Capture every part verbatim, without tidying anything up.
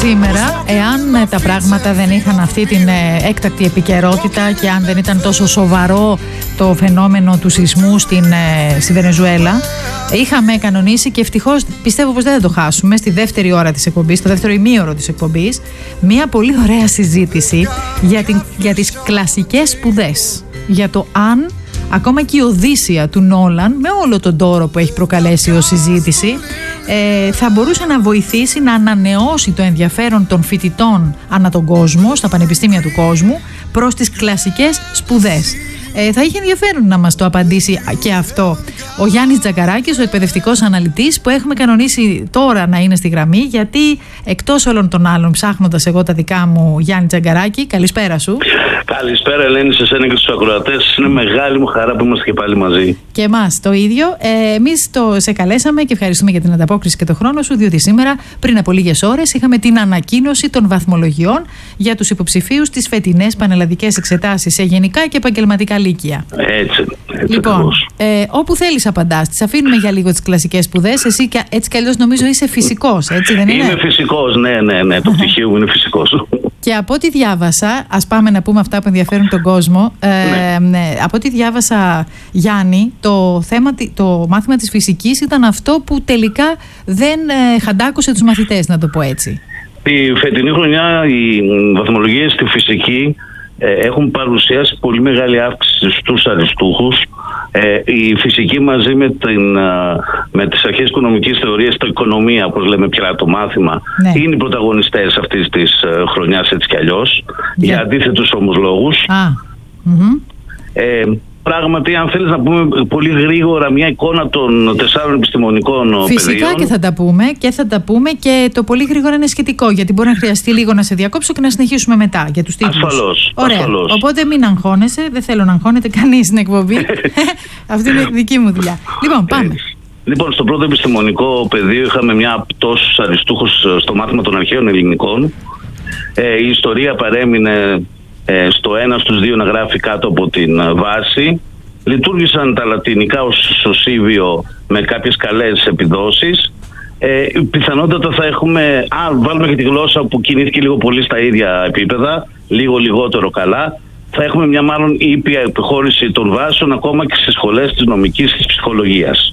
σήμερα, εάν τα πράγματα δεν είχαν αυτή την έκτακτη επικαιρότητα και αν δεν ήταν τόσο σοβαρό το φαινόμενο του σεισμού στην, στη Βενεζουέλα, είχαμε κανονίσει και ευτυχώς πιστεύω πως δεν θα το χάσουμε στη δεύτερη ώρα της εκπομπής, στο δεύτερο ημίωρο της εκπομπής, μια πολύ ωραία συζήτηση για, την, για τις κλασικές σπουδές. Για το αν ακόμα και η Οδύσσεια του Νόλαν, με όλο τον τόρο που έχει προκαλέσει ως συζήτηση, ε, θα μπορούσε να βοηθήσει να ανανεώσει το ενδιαφέρον των φοιτητών ανά τον κόσμο, στα πανεπιστήμια του κόσμου, προς τις κλασικές σπουδές. Ε, θα είχε ενδιαφέρον να μας το απαντήσει και αυτό ο Γιάννης Τζαγκαράκης, ο εκπαιδευτικός αναλυτής, που έχουμε κανονίσει τώρα να είναι στη γραμμή, γιατί εκτός όλων των άλλων, ψάχνοντας εγώ τα δικά μου, Γιάννη Τζαγκαράκη, καλησπέρα σου. Καλησπέρα Ελένη, σε εσένα και στους ακροατές. Είναι μεγάλη μου χαρά που είμαστε και πάλι μαζί. Και εμάς το ίδιο. Ε, εμείς το σε καλέσαμε και ευχαριστούμε για την ανταπόκριση και το χρόνο σου, διότι σήμερα, πριν από λίγες ώρες, είχαμε την ανακοίνωση των βαθμολογιών για τους υποψηφίους στις φετινές πανελλαδικές εξετάσεις σε γενικά και επαγγελματικά λύκεια. Έτσι. έτσι λοιπόν, ε, όπου θέλεις απαντάς. Τις αφήνουμε για λίγο τις κλασικές σπουδές. Εσύ και, έτσι κι αλλιώς νομίζω είσαι φυσικός, έτσι δεν είναι? Είμαι φυσικός, ναι, ναι, ναι. Το πτυχίο μου είναι φυσικός. Και από ό,τι διάβασα, ας πάμε να πούμε αυτά που ενδιαφέρουν τον κόσμο. Ε, ναι. Ναι, από ό,τι διάβασα, Γιάννη, το, θέμα, το μάθημα της φυσικής ήταν αυτό που τελικά δεν ε, χαντάκωσε τους μαθητές, να το πω έτσι. Τη φετινή χρονιά οι βαθμολογίες στη φυσική ε, έχουν παρουσιάσει πολύ μεγάλη αύξηση στους αριστούχους. Ε, η φυσική μαζί με, την, με τις αρχές οικονομικής θεωρίας, το οικονομία, όπως λέμε πια το μάθημα, ναι, είναι οι πρωταγωνιστές αυτής της χρονιάς έτσι κι αλλιώς, yeah. για αντίθετους όμως λόγους. Ah. Mm-hmm. Ε, πράγματι, αν θέλεις να πούμε πολύ γρήγορα μια εικόνα των τεσσάρων επιστημονικών πεδίων. Φυσικά και θα τα πούμε και θα τα πούμε και το πολύ γρήγορα είναι σχετικό, γιατί μπορεί να χρειαστεί λίγο να σε διακόψω και να συνεχίσουμε μετά για τους τίτλους. Ασφαλώς. Ωραία. Ασφαλώς. Οπότε μην αγχώνεσαι, δεν θέλω να αγχώνεται κανείς στην εκπομπή. Αυτή είναι η δική μου δουλειά. Λοιπόν, πάμε. Λοιπόν, στο πρώτο επιστημονικό πεδίο είχαμε μια πτώση αριστούχους στο μάθημα των αρχαίων ελληνικών. Ε, η ιστορία παρέμεινε ε, στο ένα στους δύο να γράφει κάτω από την βάση. Λειτουργήσαν τα λατινικά ως σωσίβιο με κάποιες καλές επιδόσεις. Ε, πιθανότατα θα έχουμε, αν βάλουμε και τη γλώσσα που κινήθηκε λίγο πολύ στα ίδια επίπεδα, λίγο λιγότερο καλά, θα έχουμε μια μάλλον ήπια επιχώρηση των βάσεων ακόμα και στις σχολές της νομικής και της ψυχολογίας.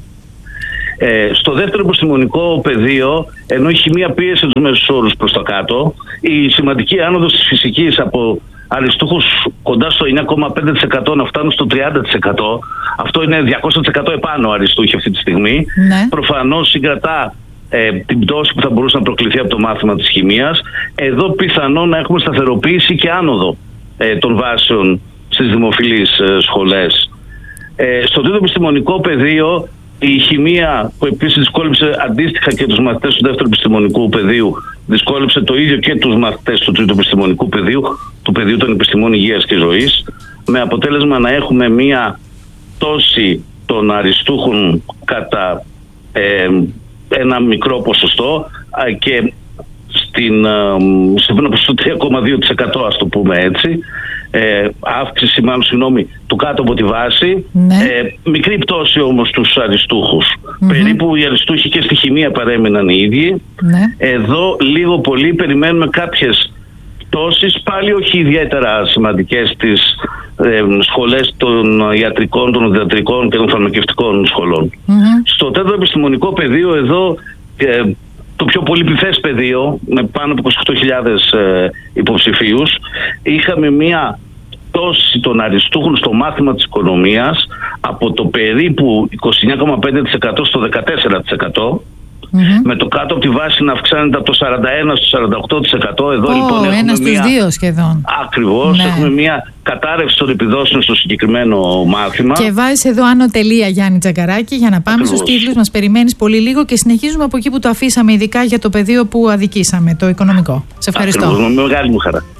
Ε, στο δεύτερο επιστημονικό πεδίο, ενώ η χημεία πίεσε τους μέσους όρους προς τα κάτω, η σημαντική άνοδος της φυσικής από αριστούχους κοντά στο εννιά κόμμα πέντε τοις εκατό να φτάνουν στο τριάντα τοις εκατό, αυτό είναι διακόσια τοις εκατό επάνω αριστούχοι αυτή τη στιγμή, ναι. Προφανώς συγκρατά ε, την πτώση που θα μπορούσε να προκληθεί από το μάθημα της χημείας. Εδώ πιθανόν να έχουμε σταθεροποίηση και άνοδο ε, των βάσεων στις δημοφιλείς ε, σχολές. Ε, στο τρίτο επιστημονικό πεδίο, η χημεία, που επίσης δυσκόλεψε αντίστοιχα και τους μαθητές του δεύτερου επιστημονικού πεδίου, δυσκόλεψε το ίδιο και τους μαθητές του τρίτου επιστημονικού πεδίου, του πεδίου των επιστημών υγείας και ζωής, με αποτέλεσμα να έχουμε μία πτώση των αριστούχων κατά ε, ένα μικρό ποσοστό ε, και στην, ε, σε στο τρία κόμμα δύο τοις εκατό, ας το πούμε έτσι, Ε, αύξηση μάλλον συγγνώμη του κάτω από τη βάση, ναι. ε, μικρή πτώση όμως στους αριστούχους. Mm-hmm. Περίπου οι αριστούχοι και στη χημεία παρέμειναν οι ίδιοι. Ναι. Εδώ λίγο πολύ περιμένουμε κάποιες πτώσεις, πάλι όχι ιδιαίτερα σημαντικές, στις ε, σχολές των ιατρικών, των οδοντιατρικών και των φαρμακευτικών σχολών. Mm-hmm. Στο τέταρτο επιστημονικό πεδίο εδώ, ε, το πιο πολυπληθές πεδίο, με πάνω από είκοσι οκτώ χιλιάδες ε, υποψηφίους, είχαμε μία πτώση των αριστούχων στο μάθημα της οικονομίας από το περίπου είκοσι εννιά κόμμα πέντε τοις εκατό στο δεκατέσσερα τοις εκατό, mm-hmm. με το κάτω από τη βάση να αυξάνεται από το σαράντα ένα στο σαράντα οκτώ τοις εκατό. Εδώ oh, λοιπόν έχουμε ένα στους δύο σχεδόν. Ακριβώς, ναι. Έχουμε μία κατάρρευση των επιδόσεων στο συγκεκριμένο μάθημα. Και βάζεις εδώ άνω τελεία, Γιάννη Τζαγκαράκη, για να πάμε Ακριβώς. στους τίτλους. Μας περιμένεις πολύ λίγο και συνεχίζουμε από εκεί που το αφήσαμε, ειδικά για το πεδίο που αδικήσαμε, το οικονομικό. Σε ευχαριστώ. Ακριβώς, με μεγάλη μου χαρά.